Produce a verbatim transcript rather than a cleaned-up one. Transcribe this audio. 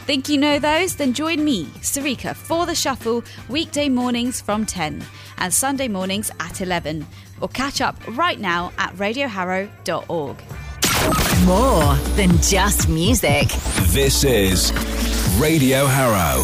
Think you know those? Then join me, Sarika, for The Shuffle, weekday mornings from ten and Sunday mornings at eleven. Or catch up right now at radio harrow dot org. More than just music. This is Radio Harrow.